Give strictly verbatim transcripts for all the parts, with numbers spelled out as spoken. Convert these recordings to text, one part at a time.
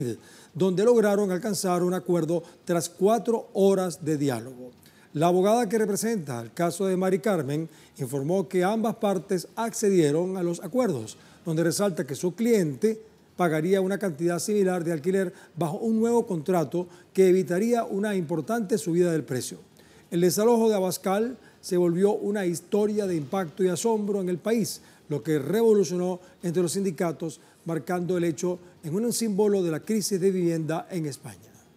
donde lograron alcanzar un acuerdo tras cuatro horas de diálogo. La abogada que representa el caso de Mari Carmen informó que ambas partes accedieron a los acuerdos, donde resalta que su cliente pagaría una cantidad similar de alquiler bajo un nuevo contrato que evitaría una importante subida del precio. El desalojo de Abascal se volvió una historia de impacto y asombro en el país, lo que revolucionó entre los sindicatos, marcando el hecho en un símbolo de la crisis de vivienda en España.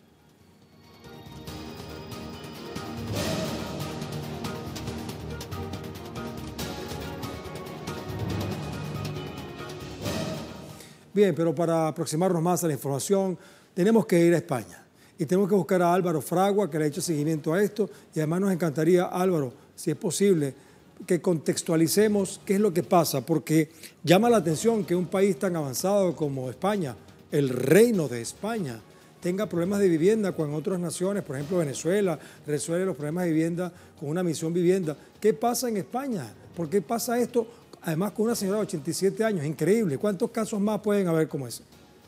Bien, pero para aproximarnos más a la información, tenemos que ir a España y tenemos que buscar a Álvaro Fragua, que le ha hecho seguimiento a esto, y además nos encantaría, Álvaro, si es posible, que contextualicemos qué es lo que pasa, porque llama la atención que un país tan avanzado como España, el reino de España, tenga problemas de vivienda cuando en otras naciones, por ejemplo Venezuela, resuelve los problemas de vivienda con una misión vivienda. ¿Qué pasa en España? ¿Por qué pasa esto? Además con una señora de ochenta y siete años, increíble. ¿Cuántos casos más pueden haber como ese?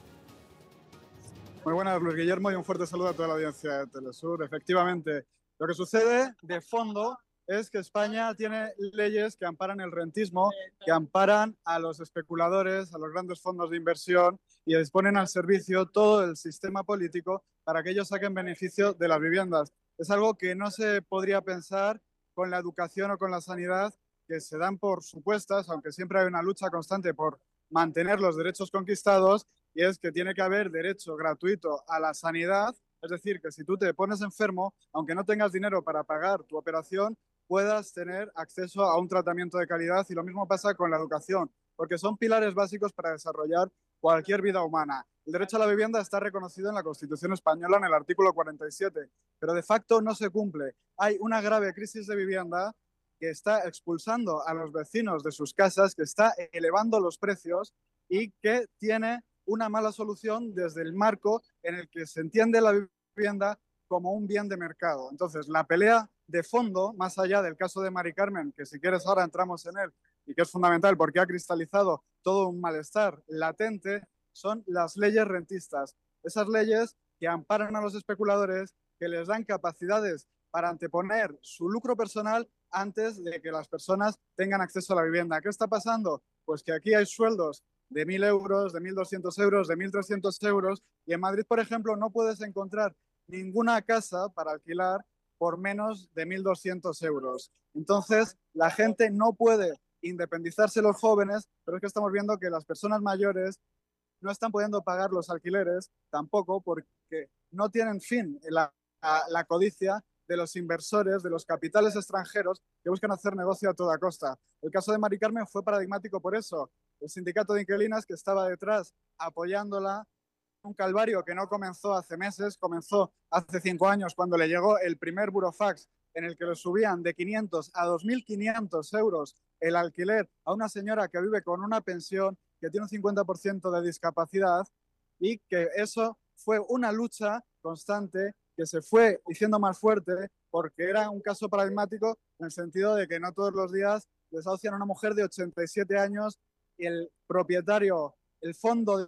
Muy buenas, Luis Guillermo, y un fuerte saludo a toda la audiencia de Telesur. Efectivamente, lo que sucede de fondo es que España tiene leyes que amparan el rentismo, que amparan a los especuladores, a los grandes fondos de inversión y disponen al servicio todo el sistema político para que ellos saquen beneficio de las viviendas. Es algo que no se podría pensar con la educación o con la sanidad, que se dan por supuestas, aunque siempre hay una lucha constante por mantener los derechos conquistados, y es que tiene que haber derecho gratuito a la sanidad, es decir, que si tú te pones enfermo, aunque no tengas dinero para pagar tu operación, puedas tener acceso a un tratamiento de calidad, y lo mismo pasa con la educación, porque son pilares básicos para desarrollar cualquier vida humana. El derecho a la vivienda está reconocido en la Constitución española en el artículo cuarenta y siete, pero de facto no se cumple. Hay una grave crisis de vivienda que está expulsando a los vecinos de sus casas, que está elevando los precios y que tiene una mala solución desde el marco en el que se entiende la vivienda como un bien de mercado. Entonces, la pelea de fondo, más allá del caso de Mari Carmen, que si quieres ahora entramos en él y que es fundamental porque ha cristalizado todo un malestar latente, son las leyes rentistas. Esas leyes que amparan a los especuladores, que les dan capacidades para anteponer su lucro personal antes de que las personas tengan acceso a la vivienda. ¿Qué está pasando? Pues que aquí hay sueldos de mil euros, de mil doscientos euros, de mil trescientos euros, y en Madrid, por ejemplo, no puedes encontrar ninguna casa para alquilar por menos de mil doscientos euros. Entonces, la gente no puede independizarse, los jóvenes, pero es que estamos viendo que las personas mayores no están pudiendo pagar los alquileres tampoco, porque no tienen fin la, la, la codicia de los inversores, de los capitales extranjeros que buscan hacer negocio a toda costa. El caso de Mari Carmen fue paradigmático por eso. El sindicato de inquilinas que estaba detrás apoyándola, un calvario que no comenzó hace meses, comenzó hace cinco años cuando le llegó el primer burofax en el que le subían de quinientos a dos mil quinientos euros el alquiler a una señora que vive con una pensión, que tiene un cincuenta por ciento de discapacidad, y que eso fue una lucha constante que se fue diciendo más fuerte porque era un caso paradigmático en el sentido de que no todos los días desahucian a una mujer de ochenta y siete años y el propietario, el fondo,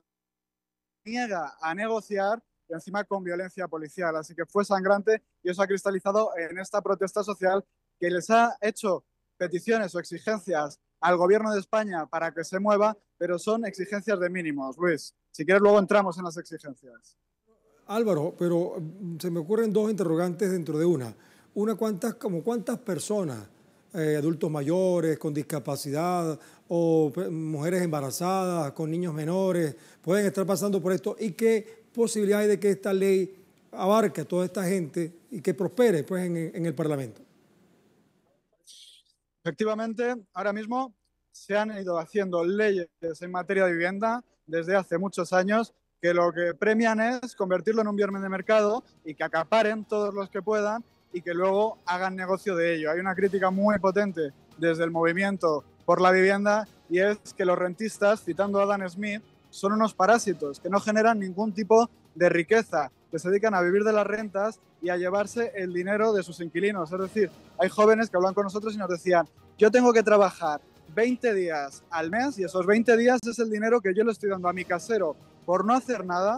niega a negociar y encima con violencia policial. Así que fue sangrante y eso ha cristalizado en esta protesta social que les ha hecho peticiones o exigencias al gobierno de España para que se mueva, pero son exigencias de mínimos. Luis, si quieres luego entramos en las exigencias. Álvaro, pero se me ocurren dos interrogantes dentro de una. Una, ¿cuántas, como cuántas personas, eh, adultos mayores, con discapacidad o mujeres embarazadas, con niños menores, pueden estar pasando por esto? ¿Y qué posibilidad hay de que esta ley abarque a toda esta gente y que prospere pues, en, en el Parlamento? Efectivamente, ahora mismo se han ido haciendo leyes en materia de vivienda desde hace muchos años que lo que premian es convertirlo en un bien de mercado y que acaparen todos los que puedan y que luego hagan negocio de ello. Hay una crítica muy potente desde el movimiento por la vivienda y es que los rentistas, citando a Adam Smith, son unos parásitos que no generan ningún tipo de riqueza, que se dedican a vivir de las rentas y a llevarse el dinero de sus inquilinos. Es decir, hay jóvenes que hablan con nosotros y nos decían, yo tengo que trabajar veinte días al mes y esos veinte días es el dinero que yo le estoy dando a mi casero por no hacer nada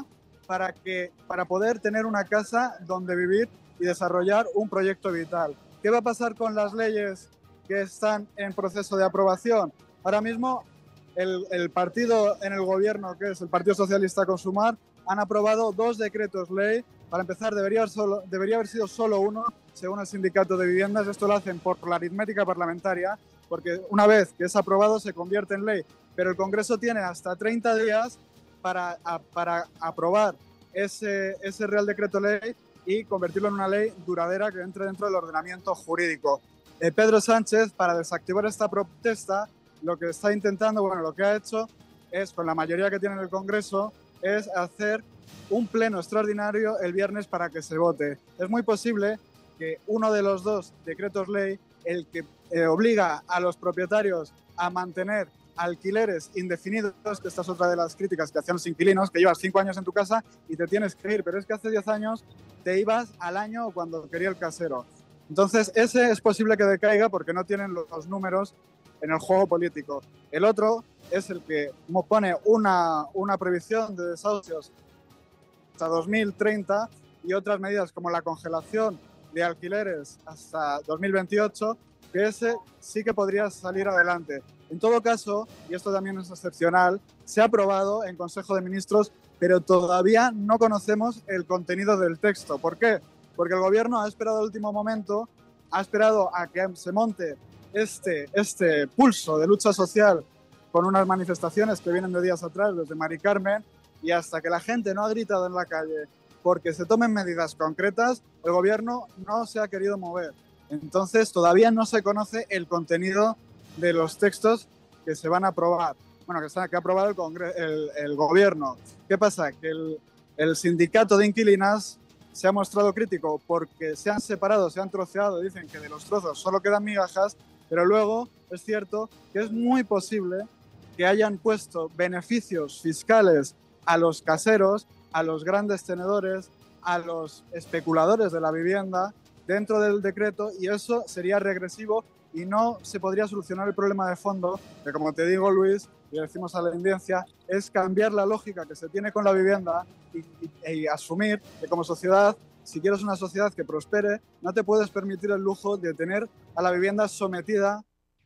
para, que, para poder tener una casa donde vivir y desarrollar un proyecto vital. ¿Qué va a pasar con las leyes que están en proceso de aprobación? Ahora mismo el, el partido en el gobierno, que es el Partido Socialista con Sumar, han aprobado dos decretos ley. Para empezar, debería, solo, debería haber sido solo uno, según el sindicato de viviendas. Esto lo hacen por la aritmética parlamentaria, porque una vez que es aprobado se convierte en ley. Pero el Congreso tiene hasta treinta días para, a, para aprobar ese, ese Real Decreto Ley y convertirlo en una ley duradera que entre dentro del ordenamiento jurídico. Eh, Pedro Sánchez, para desactivar esta protesta, lo que está intentando, bueno, lo que ha hecho es, con la mayoría que tiene en el Congreso, es hacer un pleno extraordinario el viernes para que se vote. Es muy posible que uno de los dos decretos ley, el que eh, obliga a los propietarios a mantener alquileres indefinidos, que esta es otra de las críticas que hacían los inquilinos, que llevas cinco años en tu casa y te tienes que ir, pero es que hace diez años te ibas al año cuando quería el casero. Entonces ese es posible que decaiga porque no tienen los números en el juego político. El otro es el que pone una, una prohibición de desahucios hasta dos mil treinta y otras medidas como la congelación de alquileres hasta dos mil veintiocho, que ese sí que podría salir adelante. En todo caso, y esto también es excepcional, se ha aprobado en Consejo de Ministros, pero todavía no conocemos el contenido del texto. ¿Por qué? Porque el Gobierno ha esperado el último momento, ha esperado a que se monte este, este pulso de lucha social con unas manifestaciones que vienen de días atrás, desde Mari Carmen, y hasta que la gente no ha gritado en la calle porque se tomen medidas concretas, el Gobierno no se ha querido mover. Entonces, todavía no se conoce el contenido de los textos que se van a aprobar, bueno, que, está, que ha aprobado el, Congreso, el, el Gobierno. ¿Qué pasa? Que el, el sindicato de inquilinas se ha mostrado crítico porque se han separado, se han troceado, dicen que de los trozos solo quedan migajas, pero luego es cierto que es muy posible que hayan puesto beneficios fiscales a los caseros, a los grandes tenedores, a los especuladores de la vivienda dentro del decreto, y eso sería regresivo y no se podría solucionar el problema de fondo, que, como te digo, Luis, y decimos a la audiencia, es cambiar la lógica que se tiene con la vivienda y, y, y asumir que como sociedad, si quieres una sociedad que prospere, no te puedes permitir el lujo de tener a la vivienda sometida,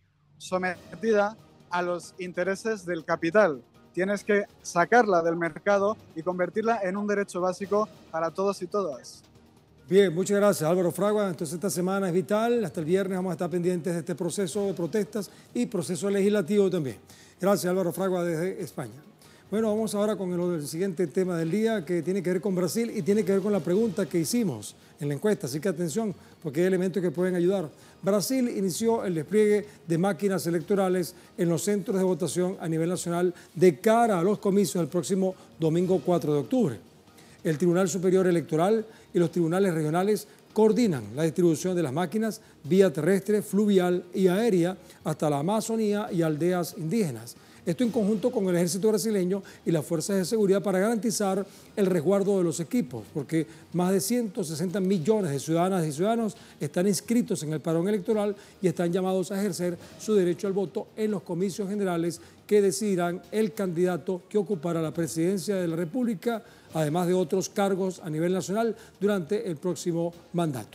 sometida a los intereses del capital. Tienes que sacarla del mercado y convertirla en un derecho básico para todos y todas. Bien, muchas gracias, Álvaro Fragua. Entonces esta semana es vital. Hasta el viernes vamos a estar pendientes de este proceso de protestas y proceso legislativo también. Gracias, Álvaro Fragua, desde España. Bueno, vamos ahora con el, el siguiente tema del día, que tiene que ver con Brasil y tiene que ver con la pregunta que hicimos en la encuesta. Así que atención, porque hay elementos que pueden ayudar. Brasil inició el despliegue de máquinas electorales en los centros de votación a nivel nacional de cara a los comicios del próximo domingo cuatro de octubre. El Tribunal Superior Electoral y los tribunales regionales coordinan la distribución de las máquinas vía terrestre, fluvial y aérea hasta la Amazonía y aldeas indígenas. Esto en conjunto con el ejército brasileño y las fuerzas de seguridad para garantizar el resguardo de los equipos, porque más de ciento sesenta millones de ciudadanas y ciudadanos están inscritos en el padrón electoral y están llamados a ejercer su derecho al voto en los comicios generales que decidirán el candidato que ocupará la presidencia de la República, además de otros cargos a nivel nacional durante el próximo mandato.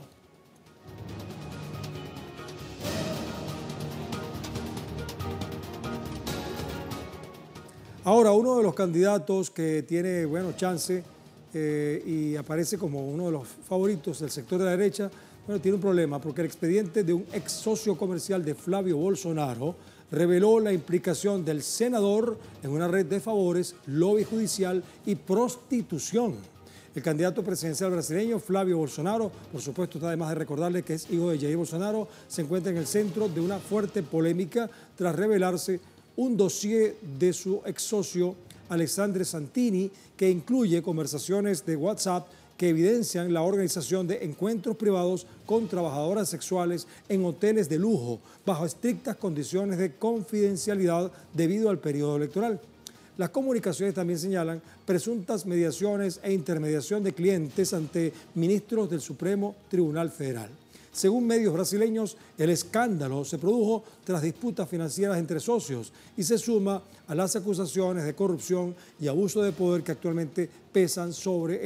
Ahora, uno de los candidatos que tiene, bueno, chance eh, y aparece como uno de los favoritos del sector de la derecha, bueno, tiene un problema porque el expediente de un ex socio comercial de Flavio Bolsonaro reveló la implicación del senador en una red de favores, lobby judicial y prostitución. El candidato presidencial brasileño, Flavio Bolsonaro, por supuesto está además de recordarle que es hijo de Jair Bolsonaro, se encuentra en el centro de una fuerte polémica tras revelarse un dossier de su ex socio Alexandre Santini que incluye conversaciones de WhatsApp que evidencian la organización de encuentros privados con trabajadoras sexuales en hoteles de lujo bajo estrictas condiciones de confidencialidad debido al periodo electoral. Las comunicaciones también señalan presuntas mediaciones e intermediación de clientes ante ministros del Supremo Tribunal Federal. Según medios brasileños, el escándalo se produjo tras disputas financieras entre socios y se suma a las acusaciones de corrupción y abuso de poder que actualmente pesan sobre